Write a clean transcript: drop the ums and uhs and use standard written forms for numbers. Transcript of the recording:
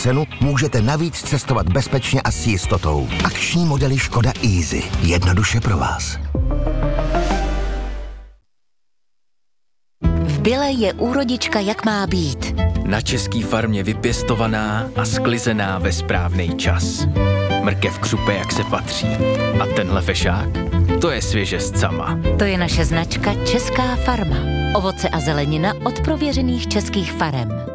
cenu můžete navíc cestovat bezpečně a s jistotou. Akční modely Škoda Easy. Jednoduše pro vás. V Byle je úrodička jak má být. Na český farmě vypěstovaná a sklizená ve správný čas. Mrkev křupe, jak se patří. A tenhle fešák? To je svěžest sama. To je naše značka Česká farma. Ovoce a zelenina od prověřených českých farem.